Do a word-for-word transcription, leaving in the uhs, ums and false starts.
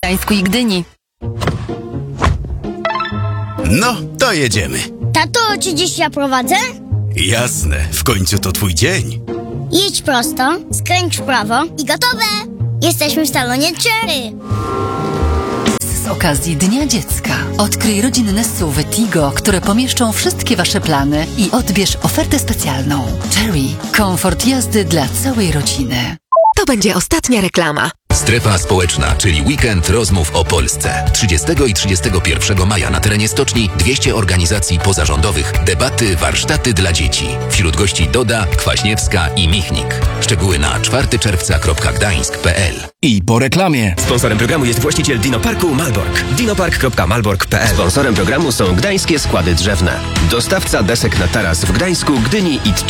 Gdańsku i Gdyni. No, to jedziemy. Tato, czy dziś ja prowadzę? Jasne, w końcu to twój dzień. Jedź prosto, skręć w prawo i gotowe! Jesteśmy w salonie Cherry. Z okazji Dnia Dziecka odkryj rodzinne S U V Tigo, które pomieszczą wszystkie Wasze plany i odbierz ofertę specjalną. Cherry. Komfort jazdy dla całej rodziny. To będzie ostatnia reklama. Strefa społeczna, czyli weekend rozmów o Polsce. trzydziestego i trzydziestego pierwszego maja na terenie stoczni dwieście organizacji pozarządowych, debaty, warsztaty dla dzieci. Wśród gości Doda, Kwaśniewska i Michnik. Szczegóły na czwartego czerwca kropka gdańsk kropka p l. I po reklamie. Sponsorem programu jest właściciel Dinoparku Malbork. dinopark kropka malbork kropka p l. Sponsorem programu są Gdańskie Składy Drzewne. Dostawca desek na taras w Gdańsku, Gdyni i